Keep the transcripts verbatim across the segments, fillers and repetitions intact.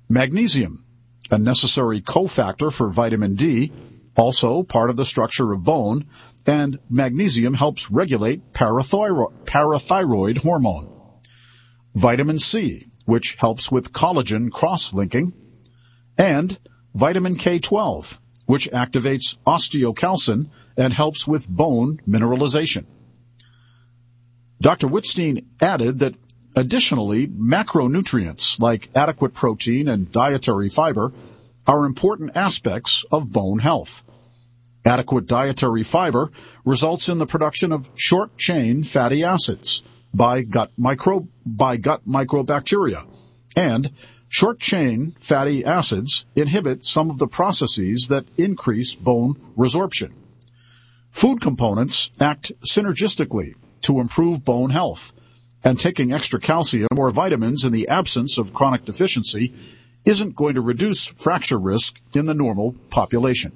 Magnesium, a necessary cofactor for vitamin D, also part of the structure of bone, and magnesium helps regulate parathyroid, parathyroid hormone. Vitamin C, which helps with collagen cross-linking, and vitamin K twelve, which activates osteocalcin and helps with bone mineralization. Doctor Wittstein added that additionally, macronutrients like adequate protein and dietary fiber are important aspects of bone health. Adequate dietary fiber results in the production of short-chain fatty acids by gut micro by gut microbacteria, and short-chain fatty acids inhibit some of the processes that increase bone resorption. Food components act synergistically to improve bone health, and taking extra calcium or vitamins in the absence of chronic deficiency isn't going to reduce fracture risk in the normal population.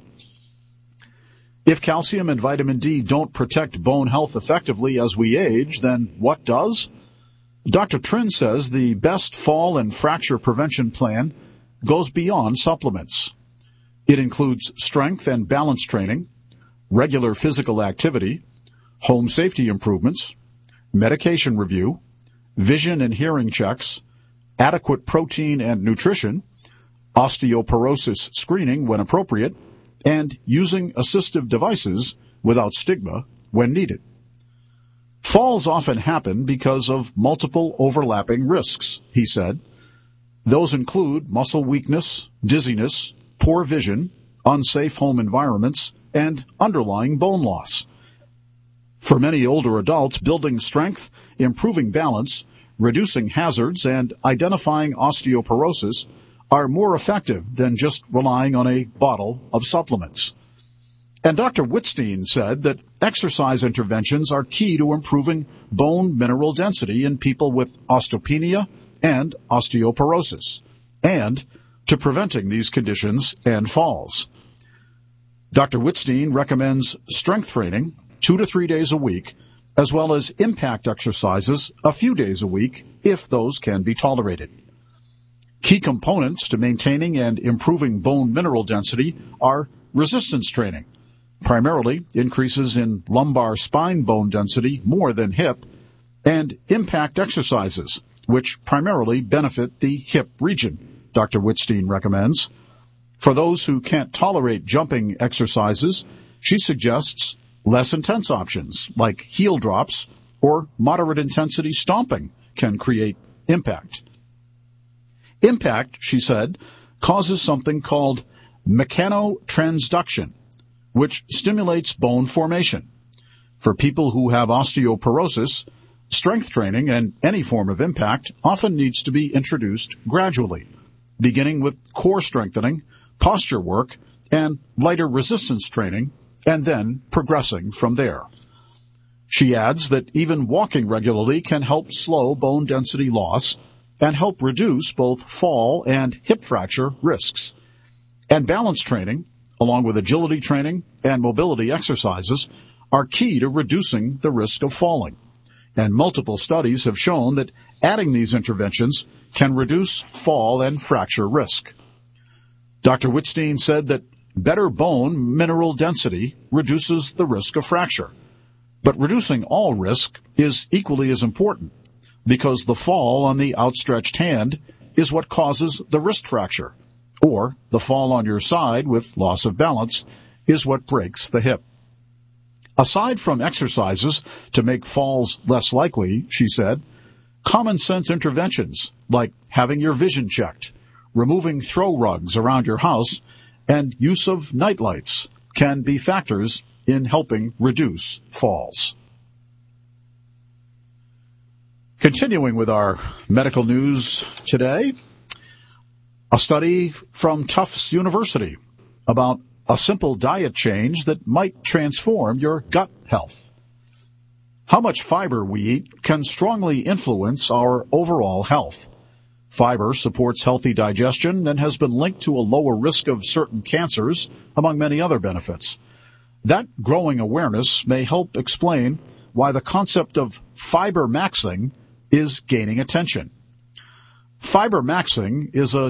If calcium and vitamin D don't protect bone health effectively as we age, then what does? Doctor Trin says the best fall and fracture prevention plan goes beyond supplements. It includes strength and balance training, regular physical activity, home safety improvements, medication review, vision and hearing checks, adequate protein and nutrition, osteoporosis screening when appropriate, and using assistive devices without stigma when needed. Falls often happen because of multiple overlapping risks, he said. Those include muscle weakness, dizziness, poor vision, unsafe home environments, and underlying bone loss. For many older adults, building strength, improving balance, reducing hazards, and identifying osteoporosis are more effective than just relying on a bottle of supplements. And Doctor Wittstein said that exercise interventions are key to improving bone mineral density in people with osteopenia and osteoporosis, and to preventing these conditions and falls. Doctor Wittstein recommends strength training two to three days a week, as well as impact exercises a few days a week if those can be tolerated. Key components to maintaining and improving bone mineral density are resistance training, primarily increases in lumbar spine bone density more than hip, and impact exercises, which primarily benefit the hip region, Doctor Wittstein recommends. For those who can't tolerate jumping exercises, she suggests less intense options like heel drops or moderate intensity stomping can create impact. Impact, she said, causes something called mechanotransduction, which stimulates bone formation. For people who have osteoporosis, strength training and any form of impact often needs to be introduced gradually, beginning with core strengthening, posture work, and lighter resistance training, and then progressing from there. She adds that even walking regularly can help slow bone density loss and help reduce both fall and hip fracture risks. And balance training, along with agility training and mobility exercises, are key to reducing the risk of falling. And multiple studies have shown that adding these interventions can reduce fall and fracture risk. Doctor Wittstein said that better bone mineral density reduces the risk of fracture. But reducing all risk is equally as important, because the fall on the outstretched hand is what causes the wrist fracture, or the fall on your side with loss of balance is what breaks the hip. Aside from exercises to make falls less likely, she said, common sense interventions like having your vision checked, removing throw rugs around your house, and use of night lights can be factors in helping reduce falls. Continuing with our medical news today, a study from Tufts University about a simple diet change that might transform your gut health. How much fiber we eat can strongly influence our overall health. Fiber supports healthy digestion and has been linked to a lower risk of certain cancers, among many other benefits. That growing awareness may help explain why the concept of fiber maxing is gaining attention. Fiber maxing is a